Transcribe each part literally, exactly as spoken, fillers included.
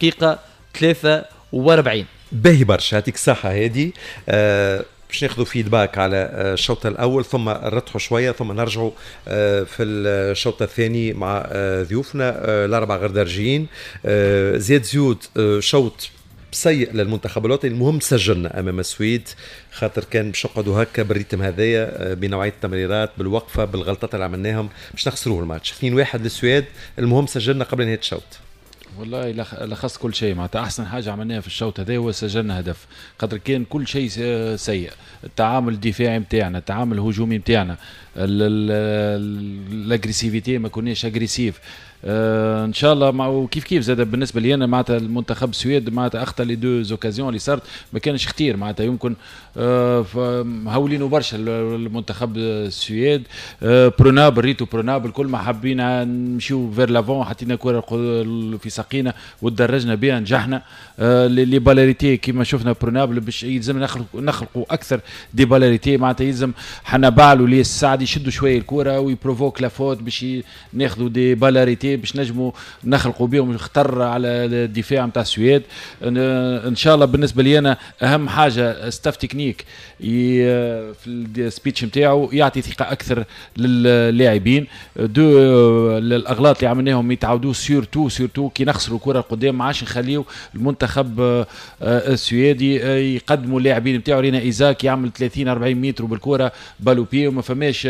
دقيقة ثلاثة وأربعين. باهي برشا، هاتيك الصحة هادي. أه باش ناخذوا فيدباك على الشوط الأول ثم نرتحوا شوية ثم نرجعوا في الشوط الثاني مع ضيوفنا الأربع غردرجيين. زياد زيود، شوط سيء للمنتخب الوطني، المهم سجلنا أمام السويد خاطر كان باش نقعدوا هكا بالريتم هذايا بنوعية التمريرات بالوقفة بالغلطات اللي عملناهم باش نخسروه الماتش. اثنين واحد للسويد، المهم سجلنا قبل نهاية الشوط. والله لخص كل شيء، معناتها احسن حاجه عملناها في الشوط هذا هو سجلنا هدف، خاطر كان كل شيء سيء، التعامل الدفاعي نتاعنا، التعامل الهجومي نتاعنا، الاجريسيفيتي ما كناش اجريسيف. آه ان شاء الله. مع وكيف كيف زاد بالنسبه لي انا معناتها المنتخب السويد معناتها اخطا لي دو زوكازيون اللي صارت ما كانش كتير، معناتها يمكن آه هاولينو برشا المنتخب السويد. آه برونابل ريتو برونابل كل ما حبينا نمشيو فير لافون حطينا كره في ساقينا ودرجنا بها نجحنا. آه لي بالاريتي كيما شفنا برونابل باش يلزم نخلقوا نخلقوا اكثر دي بالاريتي، معناتها يلزم حنا بعلوا لي السعد يشدوا شويه الكره ويبروفوك لافوت باش ناخذوا دي بالاريتي باش نجموا نخلقوا بهم خطر على الدفاع نتاع السويد. ان شاء الله بالنسبه لي انا اهم حاجه ستاف تكنيك في السبيتش نتاعو يعطي ثقه اكثر للاعبين. دو الاغلاط اللي عملناهم يتعاودوا سورتو سورتو كي نخسروا كره قدام، ما عادش نخليو المنتخب السويدي يقدموا اللاعبين نتاعو. رينا ايزاك يعمل ثلاثين أربعين متر بالكره بالوبي وما فماش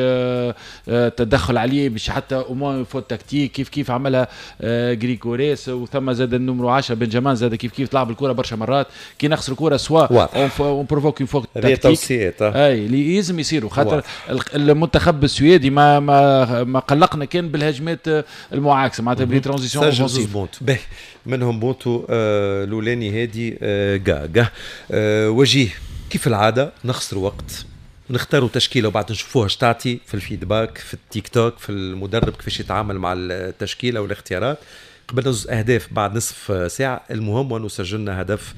تدخل عليه باش حتى اومون فوت تكتيك كيف كيف عملها غريغوريس. وثم زاد النمرو عشرة بنجامان زاد كيف كيف تلعب الكره برشا مرات كي نخسر كره سوا اون بروفوك فوق تكتيك اي اللي لازم يصيروا، خاطر المنتخب السويدي ما ما ما قلقنا كان بالهجمات المعاكسه معناتها بلي ترانزيسيون اوفنسيف. باهي منهم بونتو آه لولاني هادي آه جا جا آه وجيه كيف العاده نخسر وقت نختاروا تشكيله وبعد نشوفوها اش تعطي في الفيدباك في التيك توك في المدرب كيفاش يتعامل مع التشكيله والاختيارات. قبل نزوز اهداف بعد نصف ساعه، المهم وانه سجلنا هدف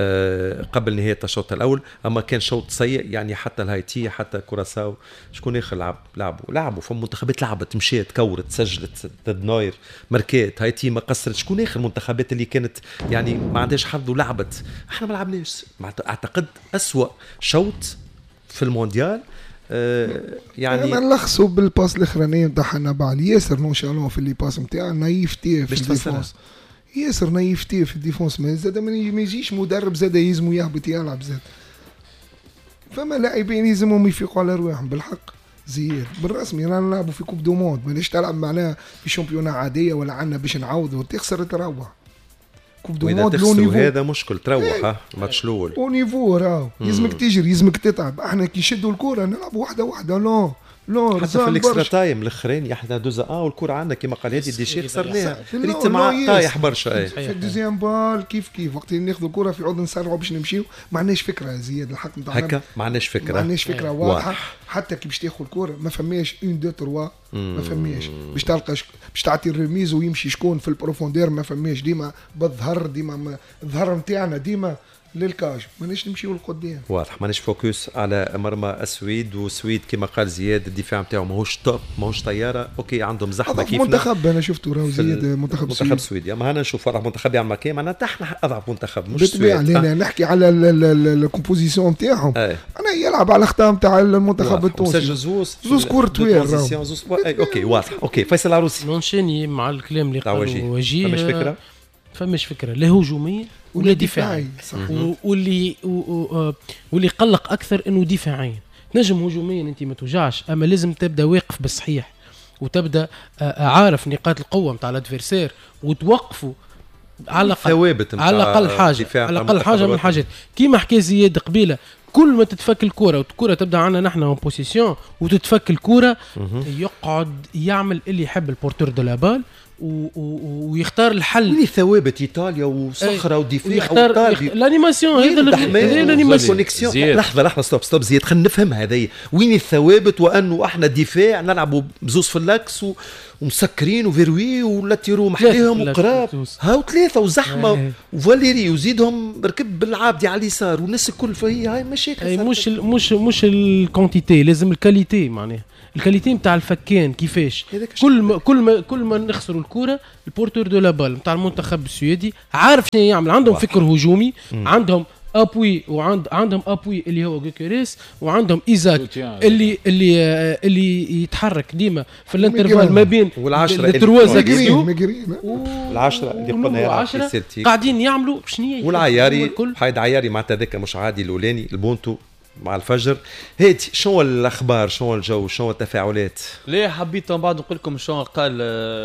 قبل نهايه الشوط الاول. اما كان شوط سيء يعني، حتى الهايتي حتى كوراساو شكون اخر لعب لعبوا لعبوا في منتخبات لعبت مشيت كورت سجلت ضد نوير ماركات، هايتي ما قصرت. شكون اخر المنتخبات اللي كانت يعني ما عندهاش حظ ولعبت؟ احنا ما لعبناش. اعتقد اسوأ شوط في المونديال. آه يعني انا نلخصوا بالباس الاخرانيه نتاع حنابال ياسر نونشالون في اللي باس نتاعنا نايفتي في الديفونس، ياسر نايفتي في الديفونس. ما زاد ما يجيش مدرب زاد يلزمو يهبط يلعب زاد. فما لاعبين يلزمهم يفيقوا على رواحهم بالحق. زياد بالرسمي رانا نلعبوا في كوب دو موند، مانيش تلعب معنا في شامبيونا عاديه ولا عنا باش نعوضوا تخسر تروح. كوب دو موند لو نيفو هذا مشكل تروح. ها الماتش الاول او نيفو راهو يلزمك تجري يلزمك تتعب. احنا كي نشدوا الكره نلعب واحده واحده لا لا حتى في الاكسترا تايم الاخرين احنا دوزا اه والكره عندنا كما قال هادي دي شيء خسرناها ريت مع طايح برشا. في الدوزيام بال كيف كيف وقت اللي ناخذوا الكره في عود نسرعوا باش نمشيو ما عندناش فكره زياد الحق نتاعنا هكا ما عندناش فكره ما عندناش فكره واضحه. حتى كي باش تاخذ الكره ما فماش واحد اثنين ثلاثة ما فماش باش تلقى باش تعطي الريميز ويمشي شكون في البروفوندير ما فماش. ديما بالظهر ديما الظهر نتاعنا ديما للكاج مانيش نمشيو للقدام. واضح مانيش فوكس على مرمى السويد. والسويد كما قال زياد الدفاع نتاعو ماهوش توب ماهوش طياره. اوكي عندهم زحمه كيفنا. منتخب انا شفته راهو زياد منتخب منتخب السويد اما هنا نشوف فرح منتخب يعمل كيما معناتها احنا اضعف منتخب مش بالطبيعه. انا نحكي على الكومبوزيسيون نتاعهم. انا يلعب على الاخطاء نتاع المنتخب التونسي. سجل زوز زوز كور توير اوكي واضح. اوكي فيصل عروسي نونشيني مع الكلام اللي قالوا وجيه. فماش فكره فماش فكره لا هجوميه ولا دفاعي. واللي واللي قلق اكثر انه دفاعيا نجم هجوميا انت ما توجعش، اما لازم تبدا واقف بالصحيح وتبدا عارف نقاط القوه نتاع الادفيرسير وتوقفوا على الاقل على الاقل حاجه على الاقل حاجه من الحاجات كيما حكى زياد قبيله. كل ما تتفك الكرة والكرة تبدا عندنا نحن اون بوزيسيون وتتفك الكرة يقعد يعمل اللي يحب البورتور دو لا بال ويختار الحل. اللي ثوابت ايطاليا وصخره ودفاع وطالبي الانيماسيون هذا الانيماسيون. لحظه لحظه ستوب ستوب زياد خلينا نفهم هذه وين الثوابت وانه احنا دفاع نلعبوا بزوز في اللاكس و... ومسكرين وفيروي ولا تيرو محليهم وقراب هاو ثلاثه وزحمه وفاليري وزيدهم ركب بالعابدي على اليسار والناس الكل فهي هاي مشاكل. مش مش مش الكونتيتي، لازم الكاليتي. معناها الكاليتي نتاع الفكان كيفاش كل ما كل ما كل ما نخسروا الكره البورتور دو لا بال نتاع المنتخب السويدي عارف شنو يعمل. عندهم فكر هجومي، عندهم ابوي وعند عندهم ابوي اللي هو جوكريس، وعندهم ايزاك اللي اللي اللي يتحرك ديما في الانترفال ما بين والعشرة التروازاكسيو العشرة اللي قلنا قاعدين يعملوا شنو. والعياري حيد عياري معناتها ذاك مش عادي الاولاني البونتو مع الفجر. هيدي شنو الاخبار، شنو الجو، شنو التفاعلات؟ ليه حبيت من بعد نقول لكم شنو قال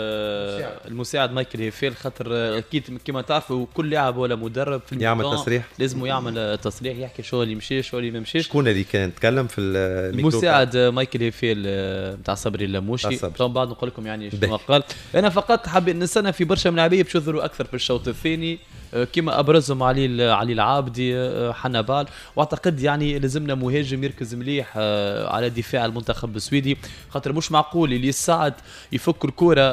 المساعد مايكل هيفيل، خاطر اكيد كما تعرفوا كل لاعب ولا مدرب في يعمل تصريح، لازم يعمل تصريح يحكي شو اللي مشي شو اللي ما مشيش. شكون اللي كان يتكلم في المساعد مايكل هيفيل نتاع صبري اللموشي؟ من بعد نقول لكم يعني شنو قال. انا فقط حبيت نستنى في برشا ملاعبيه باش يظهروا اكثر في الشوط الثاني كما ابرزهم علي علي العابدي حنبال، واعتقد يعني لازمنا مهاجم يركز مليح على دفاع المنتخب السويدي، خاطر مش معقول اللي يساعد يفك الكره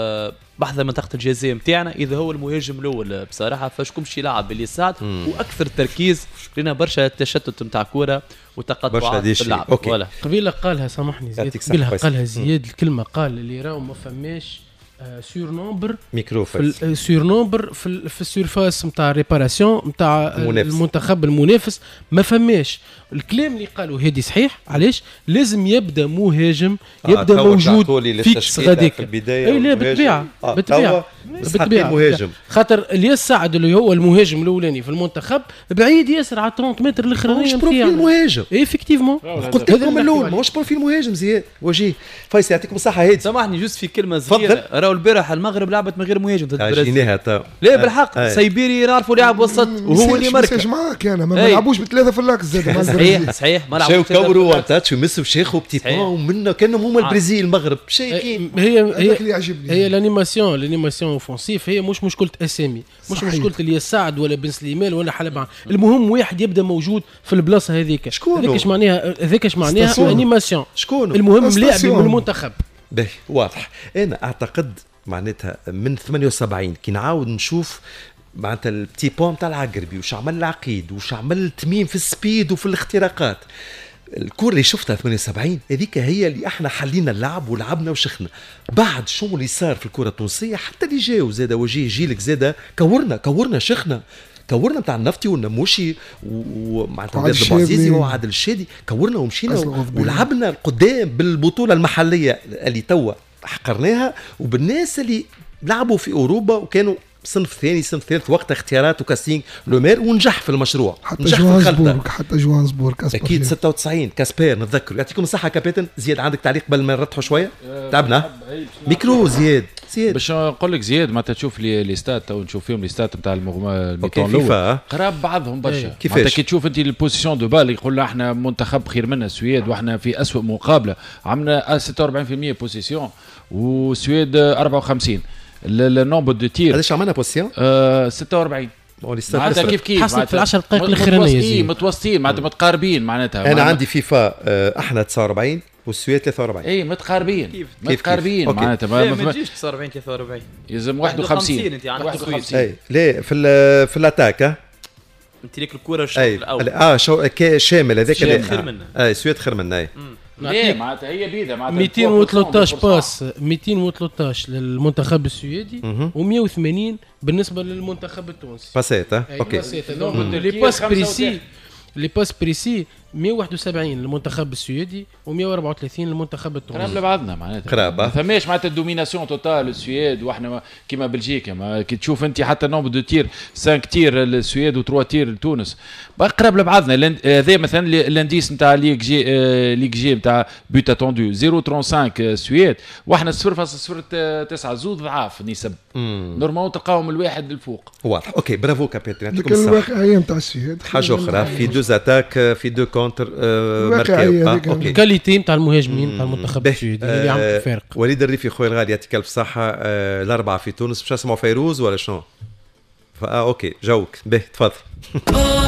بحث منطقه الجزاء نتاعنا اذا هو المهاجم الاول بصراحه. فاشكمش يلعب اللي يساعد واكثر تركيز لنا برشا تشتت نتاع كره وتقطعات في اللعب. ولا قبيله قالها سامحني زياد قبيله قالها زياد الكلمه قال اللي راهو ما فماش سور نومبر ميكروفاس سور نومبر في في السيرفاس نتاع ريباراسيون نتاع المنتخب المنافس ما فماش. الكلام اللي قالوا هادي صحيح. علاش لازم يبدا مهاجم يبدا آه موجود فيكس غاديك في البدايه؟ اي لا بالطبيعه آه بالطبيعه بالطبيعه مهاجم، خاطر الياس سعد اللي هو المهاجم الاولاني في المنتخب بعيد ياسر على ثلاثين متر الاخرانيه مش بروفيل مهاجم. ايفيكتيفمون قلت لكم من الاول ماهوش بروفيل مهاجم. زياد وجيه فايس يعطيكم الصحه. هادي سامحني جوست في كلمه صغيره، راهو البارح المغرب لعبت من غير مهاجم ضد البرازيل. لا بالحق آه. سيبيري نعرفوا لاعب وسط وهو اللي مركز معاك. انا ما نلعبوش بثلاثه في اللاكس زاد مع صحيح صحيح ما لعبوا كورو وانتاتش ومسوا شيخوا بتيتون ومنه كانهم هما البرازيل المغرب شايكين. هي هي هي الانيماسيون الانيماسيون اوفنسيف هي مش مشكله اسامي، مش مشكله اللي يساعد ولا بن سليمان ولا حلبان. المهم واحد يبدا موجود في البلاصه هذيك. هذيك اش معناها هذيك اش معناها انيماسيون. شكون المهم لاعب من المنتخب باهي واضح. انا اعتقد معناتها من ثمانية وسبعين كي نعاود نشوف معناتها البتي بون تاع العقربي وش عمل العقيد وش عمل تميم في السبيد وفي الاختراقات. الكورة اللي شفتها ثمانية وسبعين هذيك هي اللي احنا حلينا اللعب ولعبنا وشخنا. بعد شو اللي صار في الكرة التونسية حتى اللي جاو زاده وجيه جيلك زاده كورنا كورنا شخنا كورنا نتاع النفطي والنموشي ومعناتها ولاد البعزيزي وعادل الشادي كورنا ومشينا ولعبنا قدام بالبطولة المحلية اللي توا حقرناها وبالناس اللي لعبوا في أوروبا وكانوا صنف ثاني صنف ثالث وقت اختيارات وكاستينج لومير ونجح في المشروع. حتى جوانسبورغ حتى جوانسبورغ اكيد ستة وتسعين كاسبير نتذكر. يعطيكم الصحه كابتن. زياد عندك تعليق قبل ما نرتحوا شويه؟ أه تعبنا ميكرو زياد زياد باش نقول لك زياد معناتها تشوف لي لي ستات او نشوف فيهم لي ستات نتاع الميطون الاول قراب بعضهم برشا. كيفاش كي تشوف انت البوزيسيون دو بال يقول احنا منتخب خير منا السويد واحنا في اسوء مقابله عملنا ستة وأربعين بالمئة بوزيسيون والسويد أربعة وخمسين. النومبر دو تير هذاش عملنا بوزيسيون أه ستة وأربعين معناتها كيف كيف حصلت في العشر دقائق الاخرانيه متوسطين معناتها متقاربين معناتها. انا عندي فيفا احنا تسعة وأربعين والسويد ثلاثة وأربعين. اي متقاربين كيف متقاربين معناتها ما تجيش تسعة وأربعين ثلاثة وأربعين يلزم واحد وخمسين انت عندك السويد. اي لا في في الاتاك انت ليك الكره الشوط الاول اه شو شامل هذاك اللي خير منه. اي السويد خير منه. اي ايه معناتها هي بيضه معناتها مئتين وثلاثة عشر باس مئتين وثلاثة عشر للمنتخب السويدي ومئة وثمانين بالنسبه للمنتخب التونسي. باسات اوكي لي باس بريسي لي باس بريسي مئة وواحد وسبعين للمنتخب السويدي و134 للمنتخب التونسي. قراب لبعضنا معناتها قرابه ما فماش معناتها الدوميناسيون توتال السويد واحنا كيما بلجيكا ما كي تشوف انت حتى نومبر دو تير خمسة تير للسويد و3 تير لتونس قراب لبعضنا. هذا مثلا الانديس نتاع ليغ جي ليغ جي نتاع بوت اتوندو صفر فاصلة خمسة السويد واحنا صفر فاصلة صفر تسعة زود ضعاف نسب نورمال تلقاهم الواحد للفوق. واضح اوكي برافو كابتن. يعطيكم الصحه. الواقعيه نتاع السويد حاجه اخرى في دوز اتاك في دو كونتر ماركاو. اوكي الكاليتي نتاع المهاجمين نتاع المنتخب السويدي اللي عملوا فرق. وليد الريفي خويا الغالي يعطيك الف صحه. الاربعه في تونس باش نسمعوا فيروز ولا شنو؟ اه اوكي جوك به تفضل.